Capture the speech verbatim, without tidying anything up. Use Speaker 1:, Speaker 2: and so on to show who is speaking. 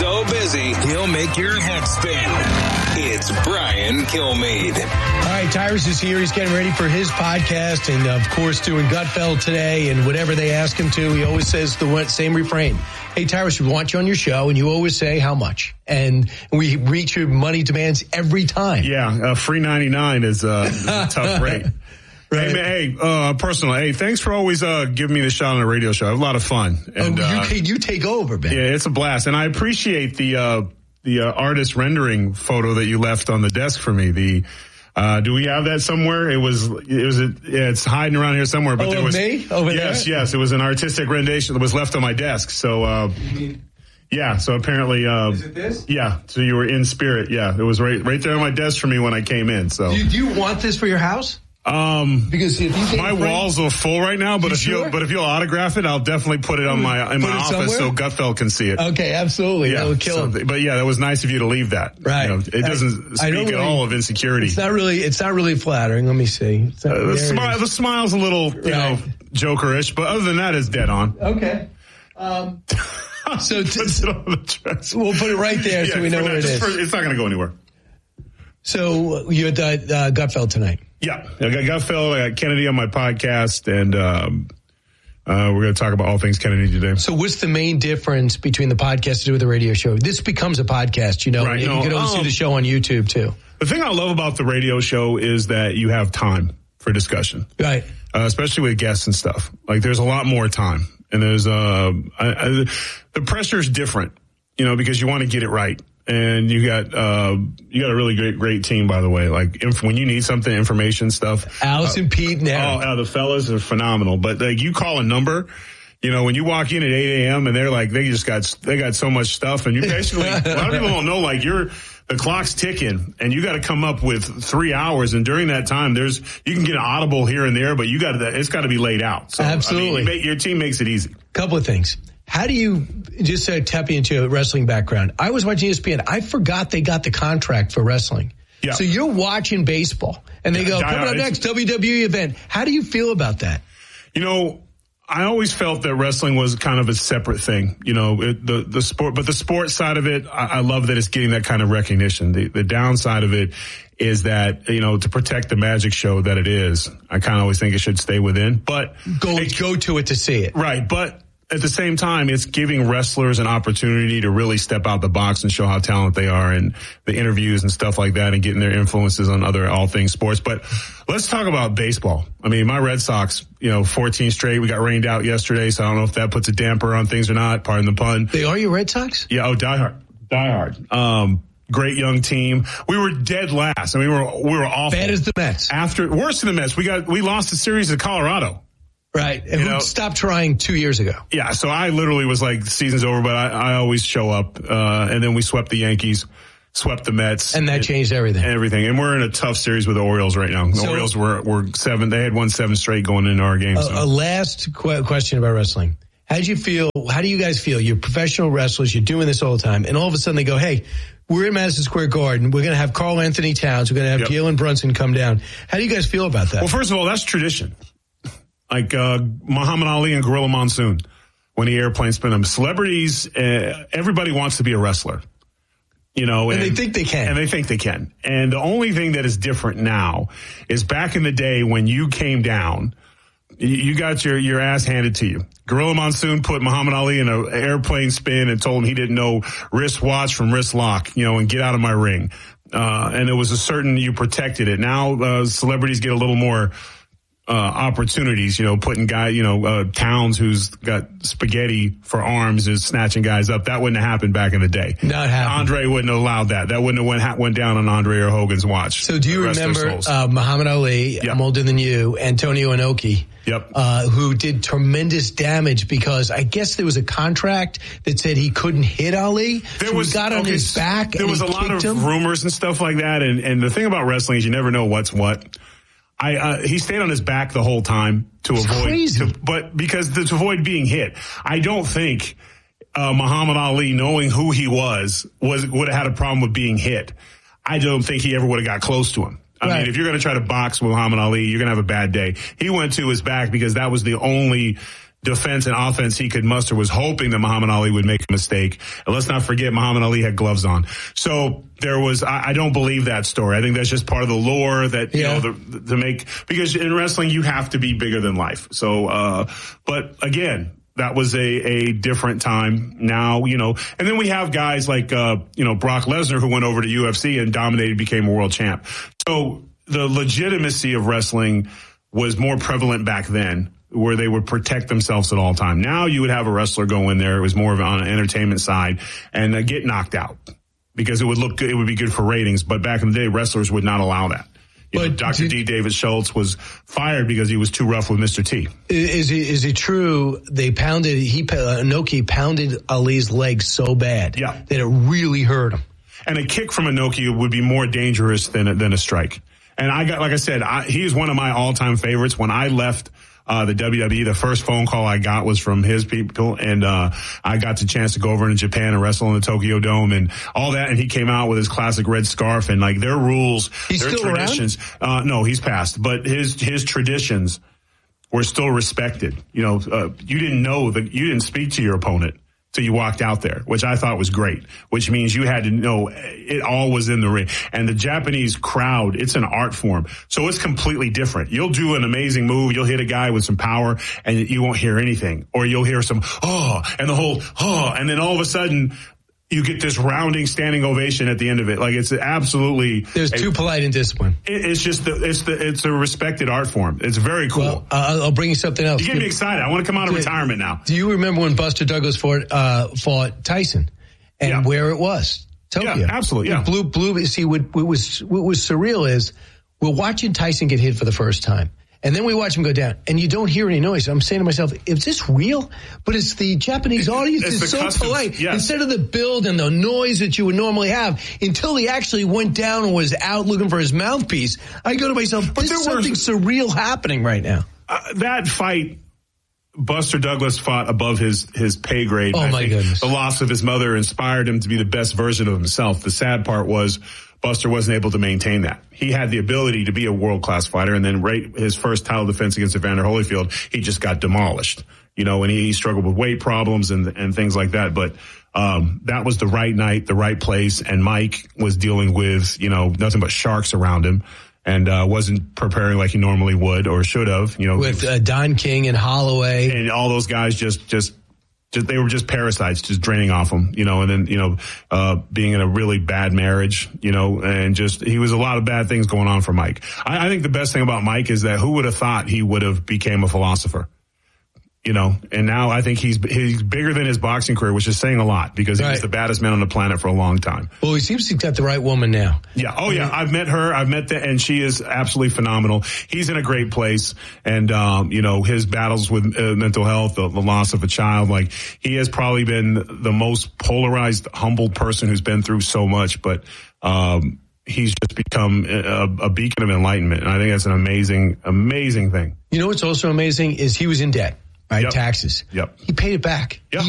Speaker 1: so busy, he'll make your head spin. It's Brian Kilmeade.
Speaker 2: All right, Tyrus is here. He's getting ready for his podcast and, of course, doing Gutfeld today. And whatever they ask him to, he always says the same refrain. Hey, Tyrus, we want you on your show, and you always say how much. And we reach your money demands every time.
Speaker 3: Yeah, uh, free ninety-nine is, uh, is a tough rate. Right. Hey, man, hey, uh, personal, hey, thanks for always, uh, giving me the shot on a radio show. I have a lot of fun. And,
Speaker 2: oh, you,
Speaker 3: uh,
Speaker 2: you take over, man.
Speaker 3: Yeah, it's a blast. And I appreciate the, uh, the, uh, artist rendering photo that you left on the desk for me. The, uh, do we have that somewhere? It was, it was, a, yeah, it's hiding around here somewhere, but
Speaker 2: oh,
Speaker 3: there was,
Speaker 2: me? Over
Speaker 3: yes,
Speaker 2: there?
Speaker 3: yes, it was an artistic rendition that was left on my desk. So, uh, yeah, so apparently, uh,
Speaker 2: is it this?
Speaker 3: Yeah, so you were in spirit. Yeah, it was right, right there on my desk for me when I came in. So,
Speaker 2: do you, do you want this for your house?
Speaker 3: Um,
Speaker 2: because if you
Speaker 3: my walls are full right now, but
Speaker 2: you
Speaker 3: if
Speaker 2: sure?
Speaker 3: you but if you'll autograph it, I'll definitely put it on my in
Speaker 2: put
Speaker 3: my office
Speaker 2: somewhere?
Speaker 3: so Gutfeld can see it.
Speaker 2: Okay, absolutely.
Speaker 3: Yeah,
Speaker 2: that would kill
Speaker 3: so,
Speaker 2: him.
Speaker 3: But yeah, that was nice of you to leave that.
Speaker 2: Right.
Speaker 3: You know, it doesn't
Speaker 2: I,
Speaker 3: speak
Speaker 2: I
Speaker 3: at
Speaker 2: really,
Speaker 3: all of insecurity.
Speaker 2: It's not really. It's not really flattering. Let me see. Not,
Speaker 3: uh, the smile, the smile's a little, you right. know, jokerish, but other than that, it's dead on.
Speaker 2: Okay. Um, so t-
Speaker 3: it on the dress.
Speaker 2: We'll put it right there yeah, so we know where it is.
Speaker 3: For, it's not going to go anywhere.
Speaker 2: So you're at the, uh, Gutfeld tonight.
Speaker 3: Yeah, I got Gutfeld, I got Kennedy on my podcast, and um, uh, we're going to talk about all things Kennedy today.
Speaker 2: So what's the main difference between the podcast to the radio show? This becomes a podcast, you know,
Speaker 3: right,
Speaker 2: and
Speaker 3: no,
Speaker 2: you can always
Speaker 3: um,
Speaker 2: see the show on YouTube, too.
Speaker 3: The thing I love about the radio show is that you have time for discussion.
Speaker 2: Right.
Speaker 3: Uh, especially with guests and stuff. Like, there's a lot more time. And there's, uh, I, I, the pressure's different, you know, because you want to get it right. And you got, uh, you got a really great, great team, by the way. Like, inf- when you need something, information stuff.
Speaker 2: Allison,
Speaker 3: uh,
Speaker 2: Pete, and Aaron.
Speaker 3: Oh, uh, the fellas are phenomenal. But, like, you call a number, you know, when you walk in at eight a.m. and they're like, they just got, they got so much stuff. And you basically, a lot of people don't know, like, you're, the clock's ticking and you got to come up with three hours. And during that time, there's, you can get an audible here and there, but you got to, it's got to be laid out. So,
Speaker 2: absolutely.
Speaker 3: I mean, you make, your team makes it easy.
Speaker 2: Couple of things. How do you, just to tap you into a wrestling background, I was watching E S P N. I forgot they got the contract for wrestling.
Speaker 3: Yeah.
Speaker 2: So you're watching baseball, and they go,
Speaker 3: yeah,
Speaker 2: coming up next, W W E event. How do you feel about that?
Speaker 3: You know, I always felt that wrestling was kind of a separate thing, you know, it, the, the sport, but the sports side of it, I, I love that it's getting that kind of recognition. The, the downside of it is that, you know, to protect the magic show that it is, I kind of always think it should stay within, but
Speaker 2: go,
Speaker 3: it,
Speaker 2: go to it to see it.
Speaker 3: Right. But at the same time, it's giving wrestlers an opportunity to really step out the box and show how talented they are, and the interviews and stuff like that, and getting their influences on other all things sports. But let's talk about baseball. I mean, my Red Sox, you know, fourteen straight. We got rained out yesterday, so I don't know if that puts a damper on things or not. Pardon the pun.
Speaker 2: They are your Red Sox?
Speaker 3: Yeah. Oh, die hard. Die hard. Um, great young team. We were dead last. I mean, we were, we were awful.
Speaker 2: Bad as the Mets.
Speaker 3: After, worse than the Mets. We got, we lost a series to Colorado.
Speaker 2: Right. And who stopped trying two years ago.
Speaker 3: Yeah. So I literally was like, the season's over, but I, I always show up. Uh, and then we swept the Yankees, swept the Mets.
Speaker 2: And that
Speaker 3: and,
Speaker 2: changed everything.
Speaker 3: Everything. And we're in a tough series with the Orioles right now. The
Speaker 2: so,
Speaker 3: Orioles were, were seven. They had won seven straight going into our game.
Speaker 2: A,
Speaker 3: so.
Speaker 2: a last qu- question about wrestling. How do you feel? How do you guys feel? You're professional wrestlers. You're doing this all the time. And all of a sudden they go, hey, we're in Madison Square Garden. We're going to have Carl Anthony Towns. We're going to have
Speaker 3: yep.
Speaker 2: Jalen Brunson come down. How do you guys feel about that?
Speaker 3: Well, first of all, that's tradition. Like, uh, Muhammad Ali and Gorilla Monsoon, when he airplane spin them. Celebrities, uh, everybody wants to be a wrestler. You know,
Speaker 2: and,
Speaker 3: and
Speaker 2: they think they can.
Speaker 3: And they think they can. And the only thing that is different now is back in the day when you came down, you got your, your ass handed to you. Gorilla Monsoon put Muhammad Ali in an airplane spin and told him he didn't know wristwatch from wrist lock, you know, and get out of my ring. Uh, and it was a certain, you protected it. Now, uh, celebrities get a little more, uh, opportunities, you know, putting guy, you know, uh, Towns, who's got spaghetti for arms, is snatching guys up. That wouldn't have happened back in the day.
Speaker 2: Not happened.
Speaker 3: Andre wouldn't have allowed that. That wouldn't have went, went down on Andre or Hogan's watch.
Speaker 2: So do you remember, uh, Muhammad Ali,
Speaker 3: yep.
Speaker 2: I'm older than you, Antonio Inoki?
Speaker 3: Yep.
Speaker 2: Uh, who did tremendous damage because I guess there was a contract that said he couldn't hit Ali.
Speaker 3: There
Speaker 2: so
Speaker 3: was,
Speaker 2: he got on
Speaker 3: okay,
Speaker 2: his back.
Speaker 3: There
Speaker 2: and
Speaker 3: was
Speaker 2: he
Speaker 3: a lot of
Speaker 2: him.
Speaker 3: rumors and stuff like that. And, and the thing about wrestling is you never know what's what. I, uh, he stayed on his back the whole time to
Speaker 2: it's
Speaker 3: avoid,
Speaker 2: crazy.
Speaker 3: to, but because to avoid being hit. I don't think, uh, Muhammad Ali, knowing who he was, was, would have had a problem with being hit. I don't think he ever would have got close to him. I
Speaker 2: right.
Speaker 3: mean, if you're going to try to box with Muhammad Ali, you're going to have a bad day. He went to his back because that was the only defense and offense he could muster was hoping that Muhammad Ali would make a mistake. And let's not forget, Muhammad Ali had gloves on. So there was, I, I don't believe that story. I think that's just part of the lore that, you yeah. know, the, the, to make, because in wrestling, you have to be bigger than life. So, uh, but again, that was a, a different time now, you know, and then we have guys like, uh, you know, Brock Lesnar, who went over to U F C and dominated, became a world champ. So the legitimacy of wrestling was more prevalent back then, where they would protect themselves at all time. Now you would have a wrestler go in there. It was more of on an entertainment side and uh, get knocked out because it would look good. It would be good for ratings. But back in the day, wrestlers would not allow that. You but know, Doctor D. David Schultz was fired because he was too rough with Mister T.
Speaker 2: Is it, is it true they pounded, he, uh, Inoki pounded Ali's leg so bad
Speaker 3: yeah.
Speaker 2: that it really hurt him?
Speaker 3: And a kick from Inoki would be more dangerous than a, than a strike. And I got, like I said, I, he's one of my all-time favorites. When I left uh the W W E, the first phone call I got was from his people, and uh I got the chance to go over into Japan and wrestle in the Tokyo Dome and all that, and he came out with his classic red scarf, and like their rules,
Speaker 2: he's
Speaker 3: their
Speaker 2: still
Speaker 3: traditions. Around? Uh no, he's passed, but his his traditions were still respected. You know, uh, you didn't know that you didn't speak to your opponent till you walked out there, which I thought was great, which means you had to know it all was in the ring. And the Japanese crowd, it's an art form. So it's completely different. You'll do an amazing move. You'll hit a guy with some power and you won't hear anything. Or you'll hear some, oh, and the whole, oh, and then all of a sudden you get this rounding standing ovation at the end of it. Like it's absolutely.
Speaker 2: There's too polite and discipline.
Speaker 3: It, it's just the, it's the, it's a respected art form. It's very cool.
Speaker 2: Well, uh, I'll bring you something else.
Speaker 3: You get me excited. I want to come out of retirement now.
Speaker 2: Do you remember when Buster Douglas fought, uh, fought Tyson and
Speaker 3: yeah.
Speaker 2: where it was? Tokyo.
Speaker 3: Yeah, absolutely. Yeah.
Speaker 2: It blew, blew, see, what, what was, what was surreal is we're watching Tyson get hit for the first time. And then we watch him go down, and you don't hear any noise. I'm saying to myself, is this real? But it's the Japanese audience is so customs. polite.
Speaker 3: Yes.
Speaker 2: Instead of the build and the noise that you would normally have, until he actually went down and was out looking for his mouthpiece, I go to myself, there's something was, surreal happening right now.
Speaker 3: Uh, that fight, Buster Douglas fought above his, his pay grade.
Speaker 2: Oh,
Speaker 3: I
Speaker 2: my
Speaker 3: think
Speaker 2: goodness.
Speaker 3: The loss of his mother inspired him to be the best version of himself. The sad part was Buster wasn't able to maintain that. He had the ability to be a world-class fighter, and then right his first title defense against Evander Holyfield, he just got demolished. You know, and he, he struggled with weight problems and and things like that. But um that was the right night, the right place, and Mike was dealing with, you know, nothing but sharks around him. And uh wasn't preparing like he normally would or should have, you know.
Speaker 2: With uh, Don King and Holloway.
Speaker 3: And all those guys just, just, just, they were just parasites, just draining off him, you know, and then, you know, uh being in a really bad marriage, you know, and just, he was a lot of bad things going on for Mike. I, I think the best thing about Mike is that who would have thought he would have became a philosopher? You know, and now I think he's he's bigger than his boxing career, which is saying a lot because he right. was the baddest man on the planet for a long time.
Speaker 2: Well, he seems to have got the right woman now.
Speaker 3: Yeah. Oh, yeah. I've met her. I've met that, and she is absolutely phenomenal. He's in a great place, and um, you know, his battles with uh, mental health, the, the loss of a child, like he has probably been the most polarized, humbled person who's been through so much, but um, he's just become a, a beacon of enlightenment, and I think that's an amazing, amazing thing.
Speaker 2: You know what's also amazing is he was in debt. Right,
Speaker 3: yep.
Speaker 2: taxes.
Speaker 3: Yep.
Speaker 2: He paid it back.
Speaker 3: Yep.
Speaker 2: He